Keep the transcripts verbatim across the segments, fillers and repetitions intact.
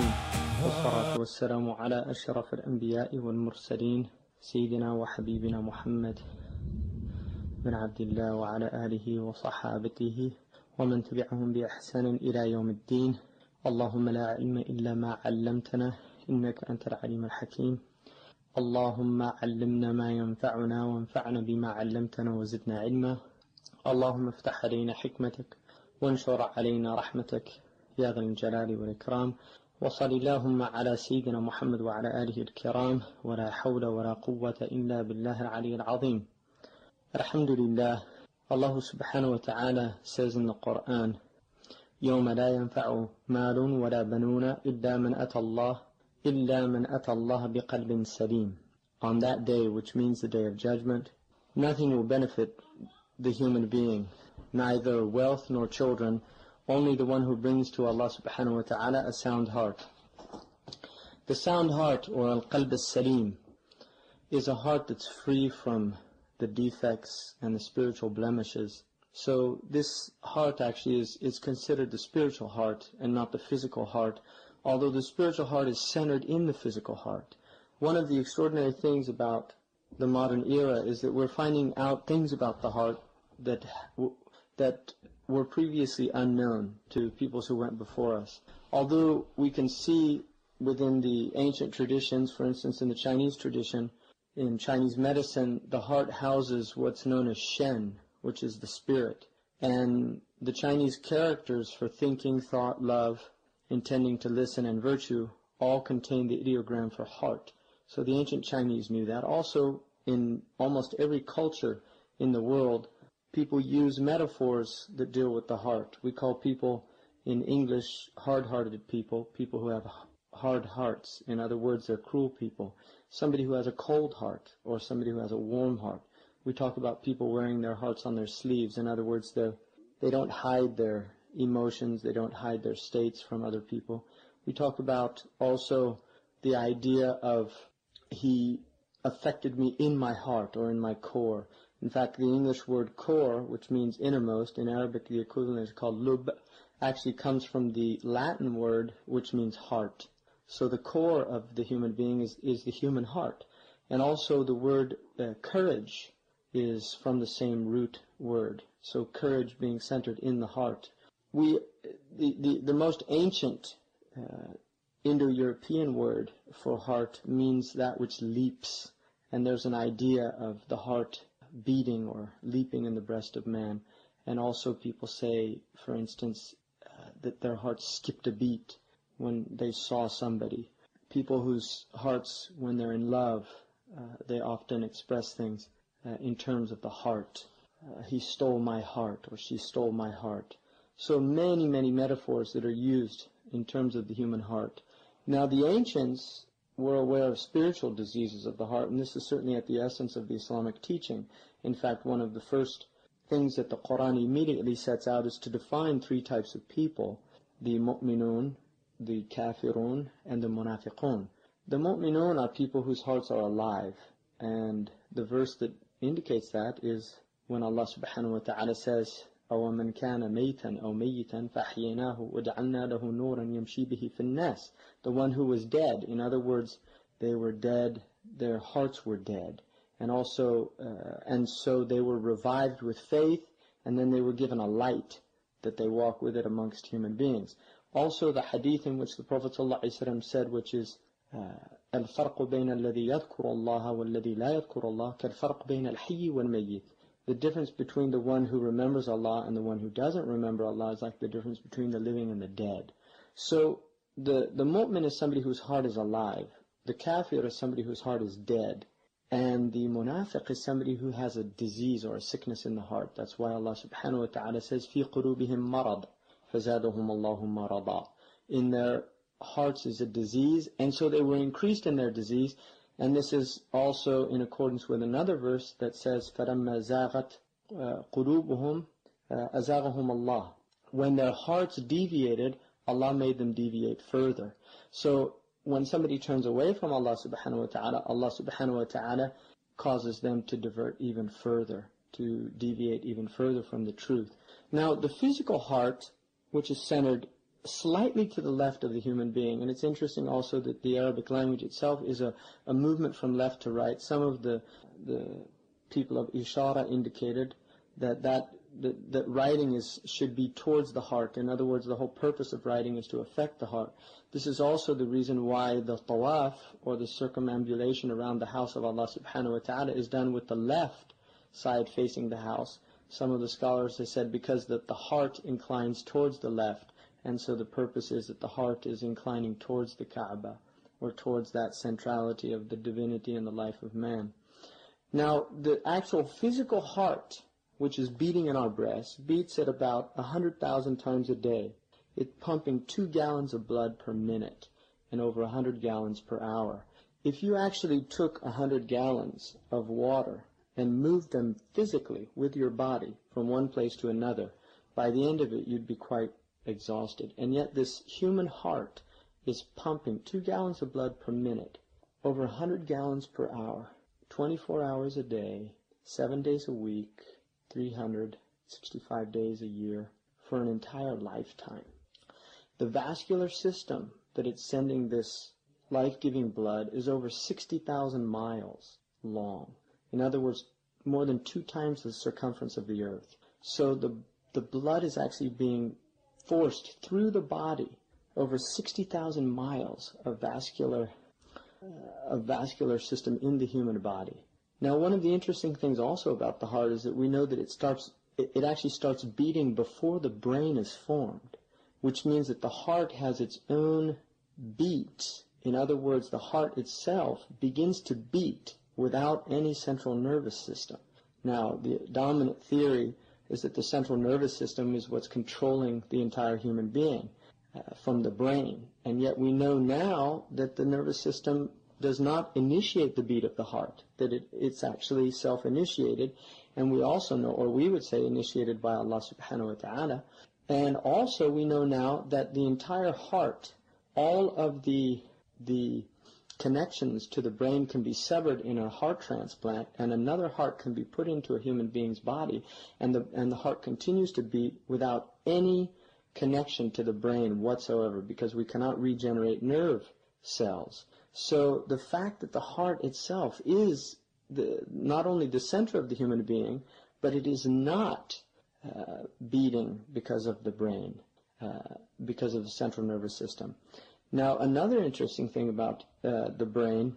الرحيم والصلاة والسلام على أشرف الأنبياء والمرسلين سيدنا وحبيبنا محمد بن عبد الله وعلى آله وصحابته ومن تبعهم بإحسان إلى يوم الدين. اللهم لا علم إلا ما علمتنا إنك أنت العليم الحكيم. اللهم علمنا ما ينفعنا وانفعنا بما علمتنا وزدنا علما. اللهم افتح علينا حكمتك وانشر علينا رحمتك يا ذا الجلال والإكرام. وصل اللهم على سيدنا محمد وعلى آله الكرام، ولا حول ولا قوة إلا بالله العلي العظيم. Alhamdulillah, Allah subhanahu wa ta'ala says in the Quran, يَوْمَ لَا يَنْفَعُ مَالٌ وَلَا بَنُونَ إِلَّا مَنْ أَتَى اللَّهِ إِلَّا مَنْ أَتَى اللَّهَ بِقَلْبٍ سَلِيمٍ. On that day, which means the day of judgment, nothing will benefit the human being, neither wealth nor children, only the one who brings to Allah subhanahu wa ta'ala a sound heart. The sound heart, or al-qalb as-salim, is a heart that's free from the defects and the spiritual blemishes. So this heart actually is, is considered the spiritual heart and not the physical heart, although the spiritual heart is centered in the physical heart. One of the extraordinary things about the modern era is that we're finding out things about the heart that that were previously unknown to peoples who went before us. Although we can see within the ancient traditions, for instance in the Chinese tradition, in Chinese medicine, the heart houses what's known as Shen, which is the spirit. And the Chinese characters for thinking, thought, love, intending to listen, and virtue all contain the ideogram for heart. So the ancient Chinese knew that. Also, in almost every culture in the world, people use metaphors that deal with the heart. We call people in English hard-hearted people, people who have hard hearts. In other words, they're cruel people. Somebody who has a cold heart or somebody who has a warm heart. We talk about people wearing their hearts on their sleeves. In other words, they they don't hide their emotions, they don't hide their states from other people. We talk about also the idea of he affected me in my heart or in my core. In fact, the English word core, which means innermost, in Arabic the equivalent is called lub, actually comes from the Latin word which means heart. So the core of the human being is, is the human heart. And also the word uh, courage is from the same root word. So courage being centered in the heart. We, the, the, the most ancient uh, Indo-European word for heart means that which leaps. And there's an idea of the heart beating or leaping in the breast of man. And also people say, for instance, uh, that their heart skipped a beat when they saw somebody. People whose hearts, when they're in love, uh, they often express things uh, in terms of the heart. Uh, he stole my heart, or she stole my heart. So many, many metaphors that are used in terms of the human heart. Now the ancients were aware of spiritual diseases of the heart, and this is certainly at the essence of the Islamic teaching. In fact, one of the first things that the Quran immediately sets out is to define three types of people: the mu'minun, the kafirun, and the munafiqun. The mu'minun are people whose hearts are alive, and the verse that indicates that is when Allah subhanahu wa ta'ala says, أَوَمَنْ كَانَ مَيْتًا أَوْ مَيِّتًا فَأَحْيَيْنَاهُ وَجَعَلْنَا لَهُ نُورًا يَمْشِي بِهِ فِي النَّاسِ. The one who was dead. In other words, they were dead, their hearts were dead. And also, uh, and so they were revived with faith, and then they were given a light that they walk with it amongst human beings. Also the hadith in which the Prophet ﷺ said, which is الفرق بين الذي يذكر الله والذي لا يذكر الله كالفرق بين الحي والميت. The difference between the one who remembers Allah and the one who doesn't remember Allah is like the difference between the living and the dead. So the, the mu'min is somebody whose heart is alive. The kafir is somebody whose heart is dead. And the munafiq is somebody who has a disease or a sickness in the heart. That's why Allah subhanahu wa ta'ala says, في قلوبهم مرض فزادهم الله مرضا. In their hearts is a disease, and so they were increased in their disease. And this is also in accordance with another verse that says, فَلَمَّا زَاغَتْ قُلُوبُهُمْ أَزَاغَهُمُ اللَّهُ. When their hearts deviated, Allah made them deviate further. So when somebody turns away from Allah subhanahu wa ta'ala, Allah subhanahu wa ta'ala causes them to divert even further, to deviate even further from the truth. Now, the physical heart, which is centered slightly to the left of the human being. And it's interesting also that the Arabic language itself is a, a movement from left to right. Some of the the people of Ishara indicated that that, that, that writing is should be towards the heart. In other words, the whole purpose of writing is to affect the heart. This is also the reason why the tawaf, or the circumambulation around the house of Allah subhanahu wa ta'ala, is done with the left side facing the house. Some of the scholars have said because that the heart inclines towards the left, and so the purpose is that the heart is inclining towards the Kaaba, or towards that centrality of the divinity in the life of man. Now, the actual physical heart, which is beating in our breasts, beats at about one hundred thousand times a day. It's pumping two gallons of blood per minute and over one hundred gallons per hour. If you actually took one hundred gallons of water and moved them physically with your body from one place to another, by the end of it you'd be quite exhausted. And yet this human heart is pumping two gallons of blood per minute, over one hundred gallons per hour, twenty-four hours a day, seven days a week, three hundred sixty-five days a year, for an entire lifetime. The vascular system that it's sending this life-giving blood is over sixty thousand miles long. In other words, more than two times the circumference of the earth. So the, the blood is actually being forced through the body over sixty thousand miles of vascular uh, of vascular system in the human body. Now, one of the interesting things also about the heart is that we know that it starts it, it actually starts beating before the brain is formed, which means that the heart has its own beat. In other words, the heart itself begins to beat without any central nervous system. Now, the dominant theory is that the central nervous system is what's controlling the entire human being uh, from the brain. And yet we know now that the nervous system does not initiate the beat of the heart, that it, it's actually self-initiated. And we also know, or we would say initiated by Allah subhanahu wa ta'ala. And also we know now that the entire heart, all of the the connections to the brain can be severed in a heart transplant, and another heart can be put into a human being's body, and the and the heart continues to beat without any connection to the brain whatsoever, because we cannot regenerate nerve cells. So the fact that the heart itself is the, not only the center of the human being, but it is not uh, beating because of the brain, uh, because of the central nervous system. Now, another interesting thing about uh, the brain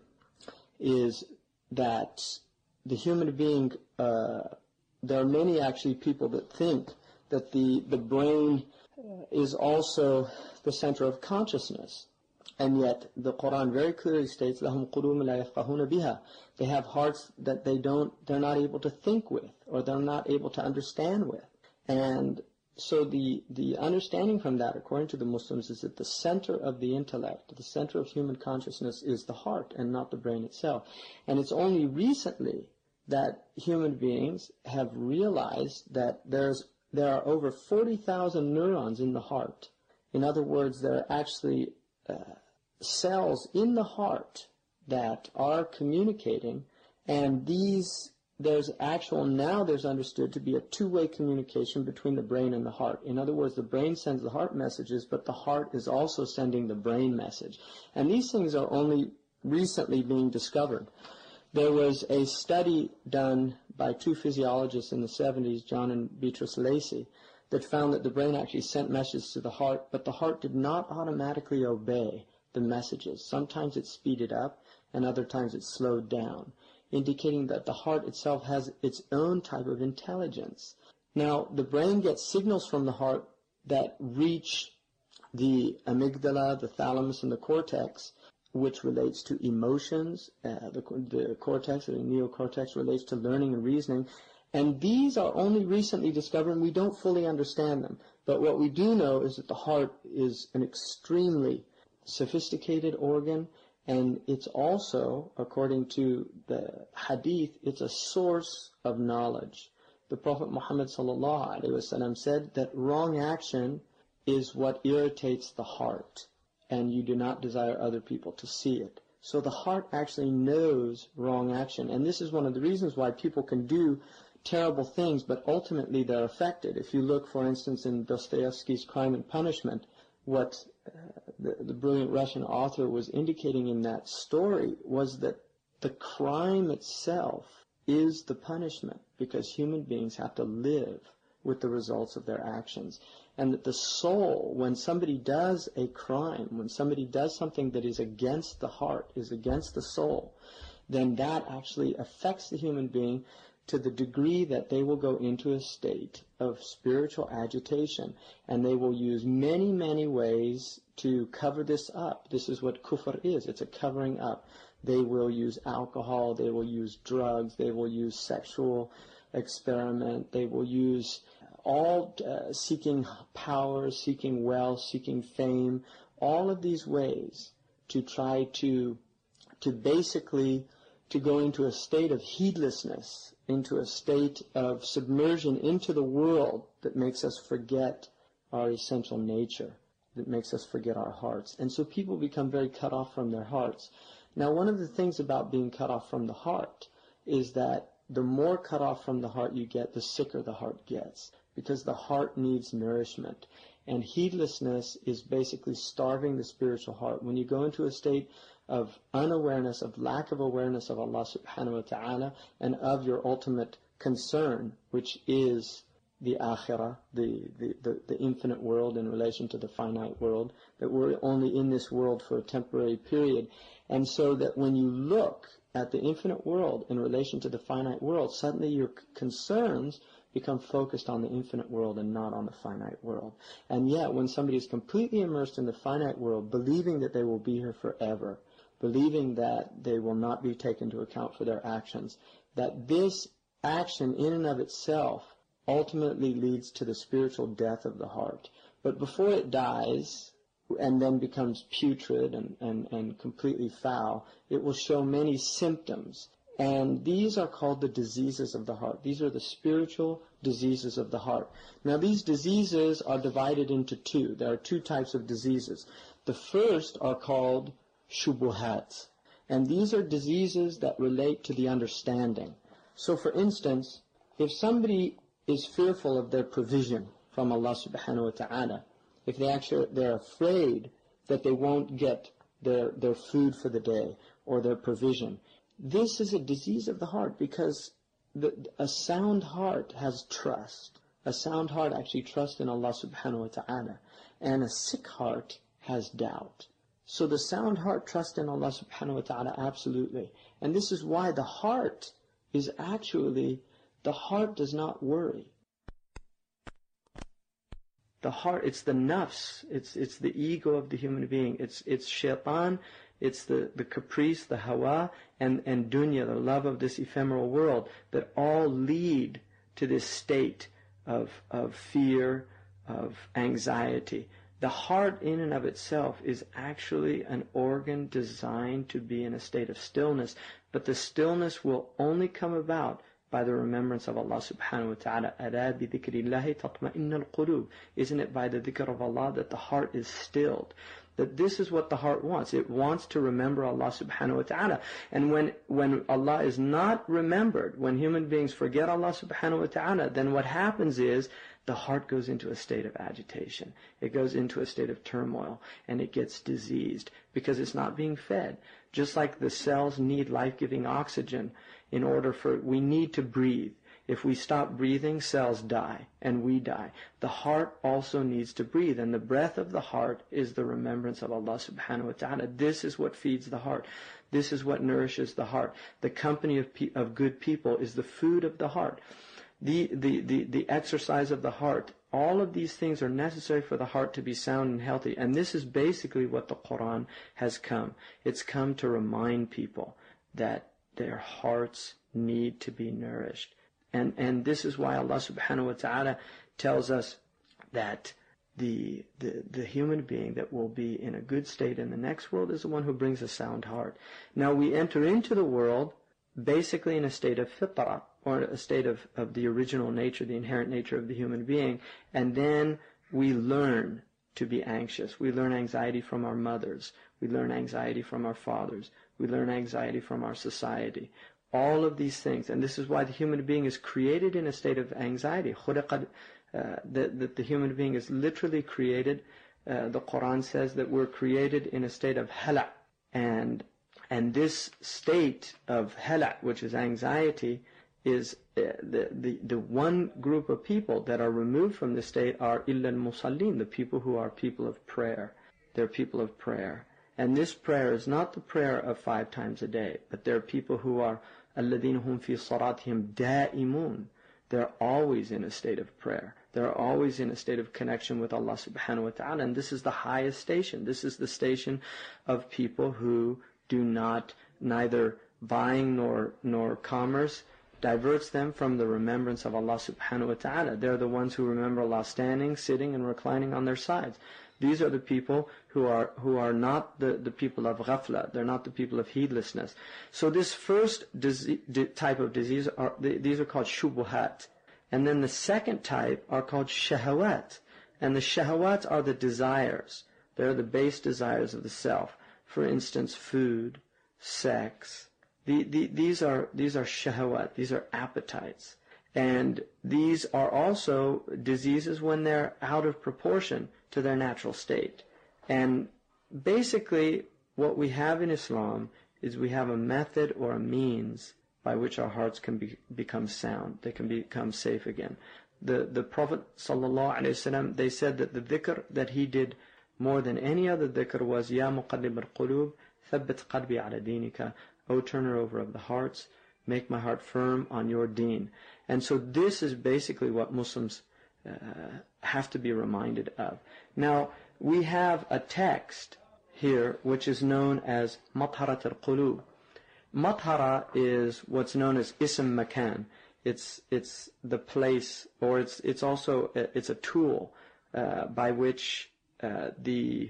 is that the human being, uh, there are many actually people that think that the, the brain is also the center of consciousness. And yet, the Quran very clearly states, لَهُمْ قُلُوبٌ لَا يَفْقَهُونَ بِهَا. They have hearts that they don't, they're not able to think with, or they're not able to understand with. And so the, the understanding from that, according to the Muslims, is that the center of the intellect, the center of human consciousness, is the heart and not the brain itself. And it's only recently that human beings have realized that there's there are over forty thousand neurons in the heart. In other words, there are actually uh, cells in the heart that are communicating, and these There's actual, now there's understood to be a two-way communication between the brain and the heart. In other words, the brain sends the heart messages, but the heart is also sending the brain message. And these things are only recently being discovered. There was a study done by two physiologists in the seventies, John and Beatrice Lacey, that found that the brain actually sent messages to the heart, but the heart did not automatically obey the messages. Sometimes it speeded up, and other times it slowed down, indicating that the heart itself has its own type of intelligence. Now, the brain gets signals from the heart that reach the amygdala, the thalamus, and the cortex, which relates to emotions. Uh, the, the cortex, or the neocortex, relates to learning and reasoning. And these are only recently discovered, and we don't fully understand them. But what we do know is that the heart is an extremely sophisticated organ, and it's also, according to the hadith, it's a source of knowledge. The Prophet Muhammad sallallahu alaihi wasallam said that wrong action is what irritates the heart, and you do not desire other people to see it. So the heart actually knows wrong action, and this is one of the reasons why people can do terrible things, but ultimately they're affected. If you look, for instance, in Dostoevsky's Crime and Punishment, what uh, the, the brilliant Russian author was indicating in that story was that the crime itself is the punishment, because human beings have to live with the results of their actions. And that the soul, when somebody does a crime, when somebody does something that is against the heart, is against the soul, then that actually affects the human being to the degree that they will go into a state of spiritual agitation, and they will use many, many ways to cover this up. This is what kufr is. It's a covering up. They will use alcohol, they will use drugs, they will use sexual experiment, they will use all uh, seeking power, seeking wealth, seeking fame, all of these ways to try to to basically to go into a state of heedlessness, into a state of submersion into the world that makes us forget our essential nature, that makes us forget our hearts. And so people become very cut off from their hearts. Now, one of the things about being cut off from the heart is that the more cut off from the heart you get, the sicker the heart gets, because the heart needs nourishment. And heedlessness is basically starving the spiritual heart. When you go into a state of unawareness, of lack of awareness of Allah subhanahu wa ta'ala, and of your ultimate concern, which is the akhirah, the, the, the, the infinite world in relation to the finite world, that we're only in this world for a temporary period. And so that when you look at the infinite world in relation to the finite world, suddenly your concerns become focused on the infinite world and not on the finite world. And yet, when somebody is completely immersed in the finite world, believing that they will be here forever, believing that they will not be taken into account for their actions, that this action in and of itself ultimately leads to the spiritual death of the heart. But before it dies, and then becomes putrid and, and, and completely foul, it will show many symptoms. And these are called the diseases of the heart. These are the spiritual diseases of the heart. Now, these diseases are divided into two. There are two types of diseases. The first are called shubuhat. And these are diseases that relate to the understanding. So, for instance, if somebody is fearful of their provision from Allah subhanahu wa ta'ala, if they actually, they're afraid that they won't get their, their food for the day or their provision, this is a disease of the heart, because the, a sound heart has trust. A sound heart actually trusts in Allah subhanahu wa ta'ala. And a sick heart has doubt. So the sound heart trusts in Allah subhanahu wa ta'ala absolutely. And this is why the heart is actually, the heart does not worry. The heart, it's the nafs, it's it's the ego of the human being, it's it's shaitan, it's the, the caprice, the hawa, and, and dunya, the love of this ephemeral world, that all lead to this state of of fear, of anxiety. The heart in and of itself is actually an organ designed to be in a state of stillness, but the stillness will only come about by the remembrance of Allah subhanahu wa ta'ala. أَلَا بِذِكْرِ اللَّهِ تَطْمَئِنَّ الْقُلُوبِ. Isn't it by the dhikr of Allah that the heart is stilled? That this is what the heart wants. It wants to remember Allah subhanahu wa ta'ala. And when, when Allah is not remembered, when human beings forget Allah subhanahu wa ta'ala, then what happens is the heart goes into a state of agitation. It goes into a state of turmoil, and it gets diseased because it's not being fed. Just like the cells need life-giving oxygen in order for, we need to breathe. If we stop breathing, cells die, and we die. The heart also needs to breathe, and the breath of the heart is the remembrance of Allah subhanahu wa ta'ala. This is what feeds the heart. This is what nourishes the heart. The company of, pe- of good people is the food of the heart. The, the, the, the exercise of the heart, all of these things are necessary for the heart to be sound and healthy. And this is basically what the Quran has come. It's come to remind people that their hearts need to be nourished. And and this is why Allah subhanahu wa ta'ala tells us that the, the the human being that will be in a good state in the next world is the one who brings a sound heart. Now we enter into the world basically in a state of fitrah, or a state of, of the original nature, the inherent nature of the human being, and then we learn to be anxious. We learn anxiety from our mothers. We learn anxiety from our fathers. We learn anxiety from our society. All of these things, and this is why the human being is created in a state of anxiety. That uh, the, the human being is literally created uh, the Quran says that we're created in a state of hala', and and this state of hala', which is anxiety, is uh, the, the the one group of people that are removed from this state are illa al-musallin, the people who are people of prayer. They're people of prayer. And this prayer is not the prayer of five times a day, but they're people who are الَّذِينَ هُمْ فِي صَلَاتِهِمْ دَائِمُونَ. They're always in a state of prayer. They're always in a state of connection with Allah subhanahu wa ta'ala. And this is the highest station. This is the station of people who do not, neither buying nor nor commerce diverts them from the remembrance of Allah subhanahu wa ta'ala. They're the ones who remember Allah standing, sitting, and reclining on their sides. These are the people who are who are not the, the people of ghafla. They're not the people of heedlessness. So this first disease, type of disease, are these are called shubuhat. And then the second type are called shahawat. And the shahawat are the desires. They're the base desires of the self. For instance, food, sex. The, the, these are these are shahawat. These are appetites. And these are also diseases when they're out of proportion to their natural state. And basically what we have in Islam is we have a method or a means by which our hearts can be, become sound. They can become safe again. The the Prophet ﷺ, they said that the dhikr that he did more than any other dhikr was Ya muqallib al-qulub, thabbit qalbi ala dinika. O turner over of the hearts, make my heart firm on your deen. And so this is basically what Muslims uh, have to be reminded of. Now, we have a text here which is known as Matharat al-Qulub. Mathara is what's known as Ism Makan. It's it's the place, or it's it's also it's a tool uh, by which uh, the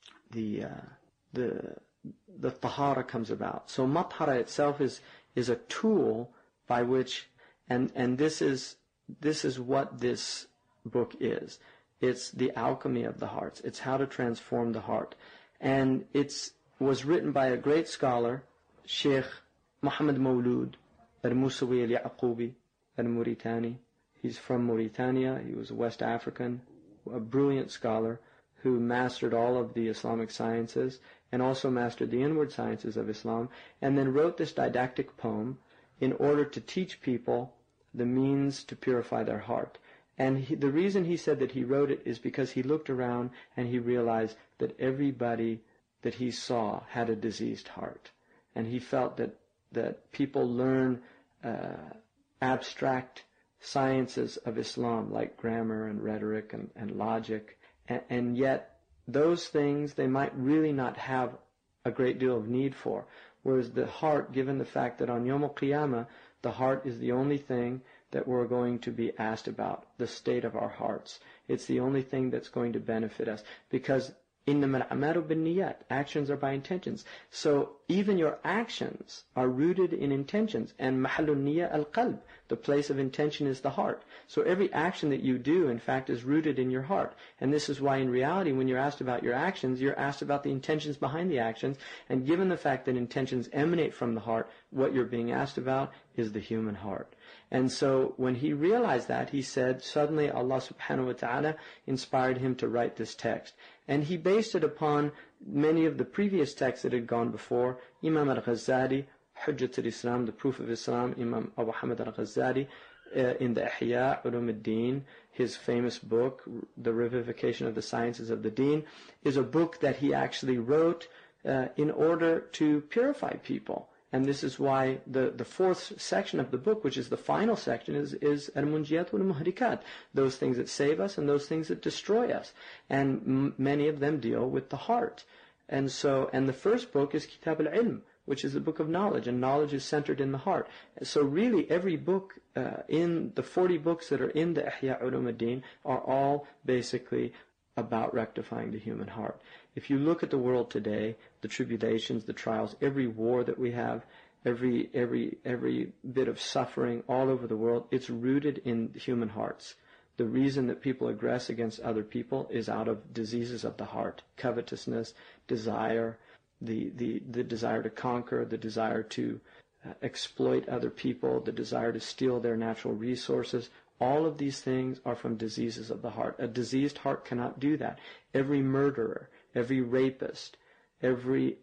the uh, the the tahara comes about. So Mathara itself is is a tool by which, and and this is this is what this book is. It's the alchemy of the hearts. It's how to transform the heart, and it's was written by a great scholar, Sheikh Muhammad Mawlud al-Musawi al-Yaqubi al-Mauritani. He's from Mauritania. He was a West African, a brilliant scholar who mastered all of the Islamic sciences and also mastered the inward sciences of Islam, and then wrote this didactic poem in order to teach people the means to purify their heart. And he, the reason he said that he wrote it is because he looked around and he realized that everybody that he saw had a diseased heart. And he felt that, that people learn uh, abstract sciences of Islam like grammar and rhetoric and, and logic, and, and yet those things they might really not have a great deal of need for. Whereas the heart, given the fact that on Yawm al-Qiyamah, the heart is the only thing that we're going to be asked about, the state of our hearts. It's the only thing that's going to benefit us, because إِنَّمَا الْأَعْمَالُ بِالنِّيَّاتِ, actions are by intentions. So even your actions are rooted in intentions, and مَحَلُّ النِّيَّةِ الْقَلْبِ, the place of intention is the heart. So every action that you do, in fact, is rooted in your heart. And this is why in reality, when you're asked about your actions, you're asked about the intentions behind the actions, and given the fact that intentions emanate from the heart, what you're being asked about is the human heart. And so when he realized that, he said, suddenly Allah subhanahu wa ta'ala inspired him to write this text. And he based it upon many of the previous texts that had gone before. Imam al-Ghazali, Hujjat al-Islam, the Proof of Islam, Imam Abu Hamid al-Ghazali, uh, in the Ihya Ulum al-Din, his famous book, The Revivification of the Sciences of the Deen, is a book that he actually wrote uh, in order to purify people. And this is why the, the fourth section of the book, which is the final section, is, is Al-Munjiyat wal-Muhrikat, those things that save us and those things that destroy us. And m- many of them deal with the heart. And so, and the first book is Kitab al-Ilm, which is the book of knowledge, and knowledge is centered in the heart. So really every book uh, in the forty books that are in the Ihya Ulum al-Din are all basically about rectifying the human heart. If you look at the world today, the tribulations, the trials, every war that we have, every every every bit of suffering all over the world, it's rooted in human hearts. The reason that people aggress against other people is out of diseases of the heart: covetousness, desire, the the, the desire to conquer, the desire to uh, exploit other people, the desire to steal their natural resources. All of these things are from diseases of the heart. A diseased heart cannot do that. Every murderer, every rapist, every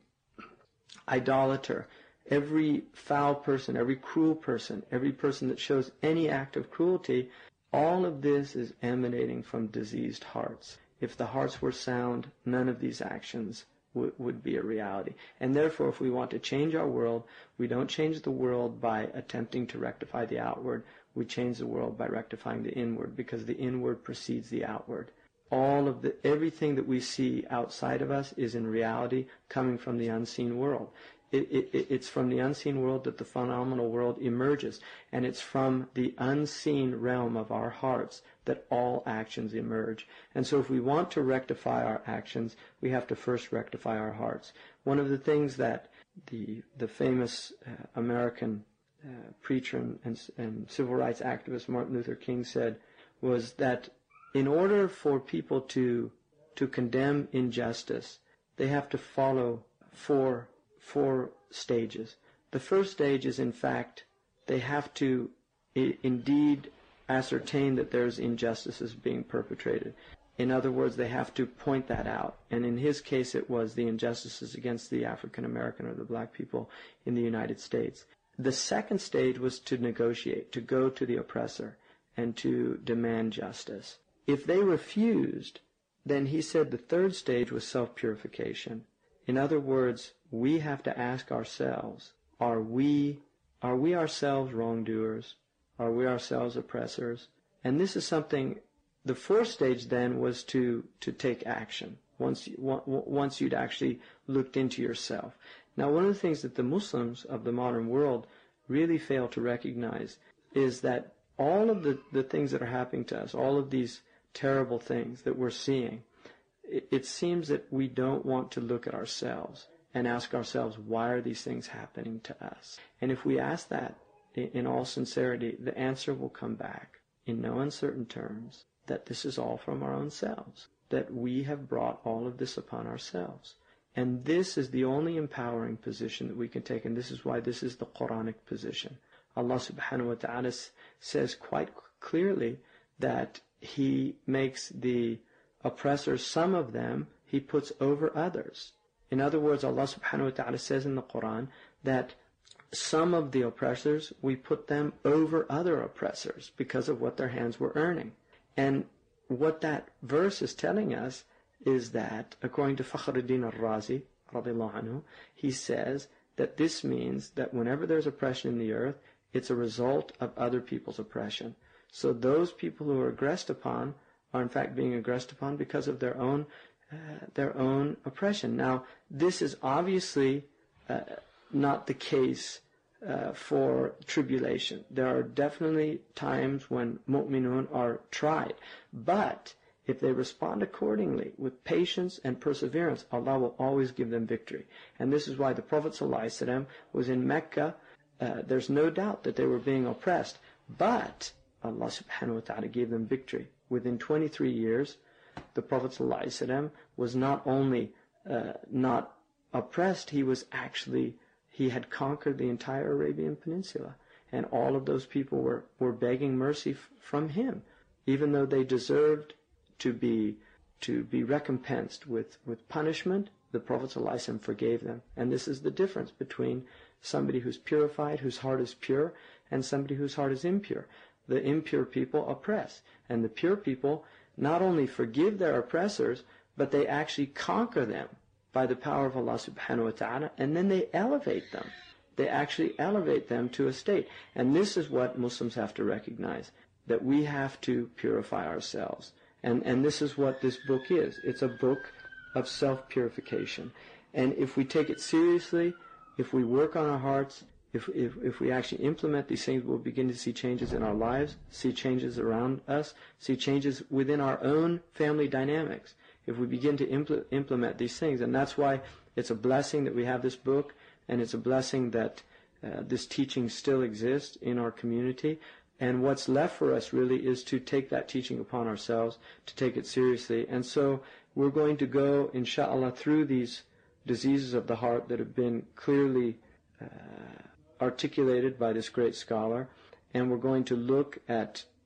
idolater, every foul person, every cruel person, every person that shows any act of cruelty, all of this is emanating from diseased hearts. If the hearts were sound, none of these actions w- would be a reality. And therefore, if we want to change our world, we don't change the world by attempting to rectify the outward. We change the world by rectifying the inward, because the inward precedes the outward. All of the, everything that we see outside of us is in reality coming from the unseen world. It, it, it's from the unseen world that the phenomenal world emerges, and it's from the unseen realm of our hearts that all actions emerge. And so if we want to rectify our actions, we have to first rectify our hearts. One of the things that the the famous uh, American uh, preacher and, and, and civil rights activist Martin Luther King said was that in order for people to to condemn injustice, they have to follow four four stages. The first stage is, in fact, they have to I- indeed ascertain that there's injustices being perpetrated. In other words, they have to point that out. And in his case, it was the injustices against the African American or the black people in the United States. The second stage was to negotiate, to go to the oppressor and to demand justice. If they refused, then he said the third stage was self-purification. In other words, we have to ask ourselves, are we are we ourselves wrongdoers? Are we ourselves oppressors? And this is something, the fourth stage then was to, to take action, once, you, once you'd actually looked into yourself. Now, one of the things that the Muslims of the modern world really fail to recognize is that all of the, the things that are happening to us, all of these terrible things that we're seeing, it, it seems that we don't want to look at ourselves and ask ourselves, why are these things happening to us? And if we ask that in, in all sincerity, the answer will come back in no uncertain terms that this is all from our own selves, that we have brought all of this upon ourselves. And this is the only empowering position that we can take, and this is why this is the Quranic position. Allah subhanahu wa ta'ala says quite clearly that He makes the oppressors, some of them, He puts over others. In other words, Allah subhanahu wa ta'ala says in the Quran that some of the oppressors, we put them over other oppressors because of what their hands were earning. And what that verse is telling us is that, according to Fakhruddin al-Razi, radiallahu anhu, he says that this means that whenever there's oppression in the earth, it's a result of other people's oppression. So those people who are aggressed upon are in fact being aggressed upon because of their own uh, their own oppression. Now, this is obviously uh, not the case uh, for tribulation. There are definitely times when mu'minun are tried, but if they respond accordingly with patience and perseverance, Allah will always give them victory. And this is why the Prophet ﷺ was in Mecca. Uh, there's no doubt that they were being oppressed, but Allah subhanahu wa ta'ala gave them victory. Within twenty-three years, the Prophet ﷺ was not only uh, not oppressed, he was actually, he had conquered the entire Arabian Peninsula. And all of those people were, were begging mercy f- from him, even though they deserved to be to be recompensed with, with punishment. The Prophet ﷺ forgave them. And this is the difference between somebody who's purified, whose heart is pure, and somebody whose heart is impure. The impure people oppress, and the pure people not only forgive their oppressors, but they actually conquer them by the power of Allah subhanahu wa ta'ala, and then they elevate them. They actually elevate them to a state. And this is what Muslims have to recognize, that we have to purify ourselves. And, and this is what this book is. It's a book of self-purification. And if we take it seriously, if we work on our hearts, if, if, if we actually implement these things, we'll begin to see changes in our lives, see changes around us, see changes within our own family dynamics. If we begin to impl- implement these things, and that's why it's a blessing that we have this book, and it's a blessing that uh, this teaching still exists in our community. And what's left for us really is to take that teaching upon ourselves, to take it seriously. And so we're going to go, inshallah, through these diseases of the heart that have been clearly uh, articulated by this great scholar. And we're going to look at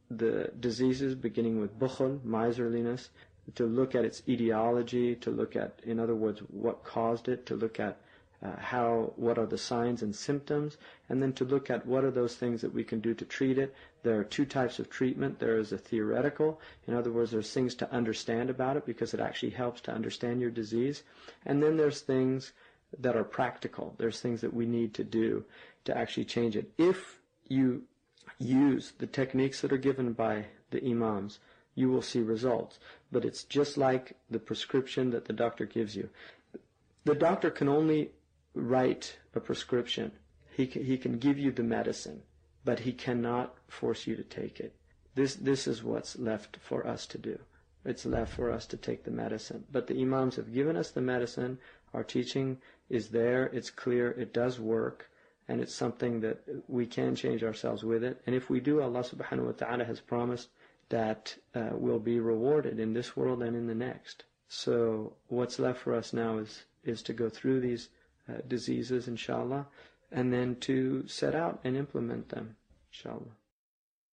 the diseases, beginning with bukhul, miserliness, to look at its etiology, to look at, in other words, what caused it, to look at uh, how, what are the signs and symptoms, and then to look at what are those things that we can do to treat it. There are two types of treatment. There is a theoretical, in other words, there's things to understand about it because it actually helps to understand your disease. And then there's things that are practical. There's things that we need to do to actually change it. If you use the techniques that are given by the imams, you will see results. But it's just like the prescription that the doctor gives you. The doctor can only write a prescription. He can, he can give you the medicine, but he cannot force you to take it. This, this is what's left for us to do. It's left for us to take the medicine. But the imams have given us the medicine. Our teaching is there. It's clear. It does work. And it's something that we can change ourselves with it. And if we do, Allah subhanahu wa ta'ala has promised that uh, we'll be rewarded in this world and in the next. So what's left for us now is, is to go through these uh, diseases, inshallah, and then to set out and implement them, inshallah.